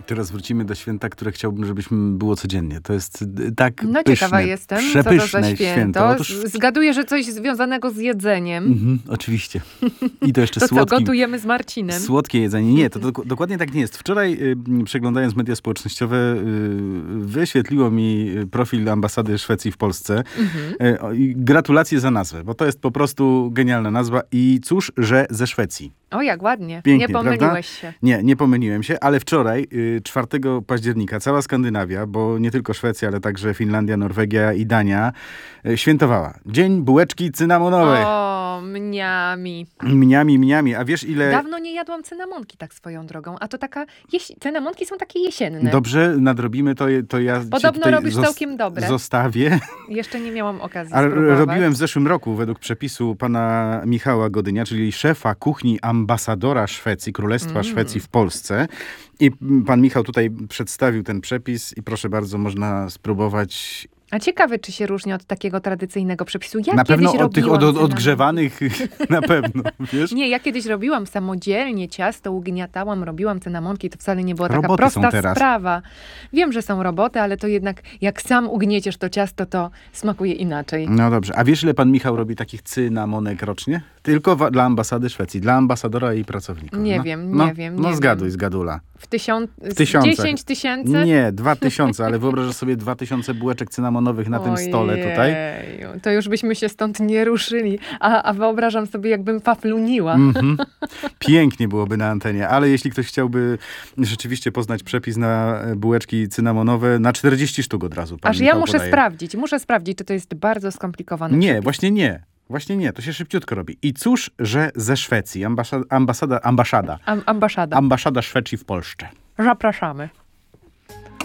Teraz wrócimy do święta, które chciałbym, żebyśmy było codziennie. To jest tak No pyszne, ciekawa jestem, co to za przepyszne święto. Otóż... Zgaduję, że coś związanego z jedzeniem. Oczywiście. I to jeszcze to słodkim. co, gotujemy z Marcinem? Słodkie jedzenie. Nie, to dokładnie tak nie jest. Wczoraj przeglądając media społecznościowe wyświetliło mi profil ambasady Szwecji w Polsce. Gratulacje za nazwę, bo to jest po prostu genialna nazwa i cóż, że ze Szwecji. O, jak ładnie. Pięknie, nie pomyliłeś prawda? się. Nie pomyliłem się, ale wczoraj, 4 października, cała Skandynawia, bo nie tylko Szwecja, ale także Finlandia, Norwegia i Dania, świętowała. Dzień bułeczki cynamonowej. O, mniami. Mniami. A wiesz ile... Dawno nie jadłam cynamonki tak swoją drogą, a to taka... Cynamonki są takie jesienne. Dobrze, nadrobimy to ja Podobno cię robisz całkiem dobre. Zostawię. Jeszcze nie miałam okazji Ale spróbować. robiłem w zeszłym roku według przepisu pana Michała Godynia, czyli szefa kuchni ambasadora Szwecji, Królestwa Szwecji w Polsce. I pan Michał tutaj przedstawił ten przepis i proszę bardzo, można spróbować. A ciekawe, czy się różni od takiego tradycyjnego przepisu. Ja na pewno kiedyś od tych robiłam odgrzewanych na pewno, wiesz? Nie, ja kiedyś robiłam samodzielnie ciasto, ugniatałam, robiłam cynamonki. To wcale nie była taka Roboty są prosta teraz. sprawa. Wiem, że są roboty, ale to jednak jak sam ugnieciesz to ciasto, to smakuje inaczej. No dobrze. A wiesz, ile pan Michał robi takich cynamonek rocznie? Tylko dla ambasady Szwecji, dla ambasadora i pracowników. Nie wiem. No zgaduj, zgadula. W tysiącach. 1000. 10 000? Nie, 2000, ale wyobrażasz sobie 2000 bułeczek cynamonowych na tym stole tutaj? Ojeju, to już byśmy się stąd nie ruszyli. A wyobrażam sobie, jakbym fafluniła. Pięknie byłoby na antenie, ale jeśli ktoś chciałby rzeczywiście poznać przepis na bułeczki cynamonowe, na 40 sztuk od razu. Pan Aż ja Michał muszę podaje. sprawdzić, czy to jest bardzo skomplikowane. Nie, właśnie nie. Właśnie nie, to się szybciutko robi. I cóż, że ze Szwecji, ambasada Ambaszada. Szwecji w Polsce. Zapraszamy.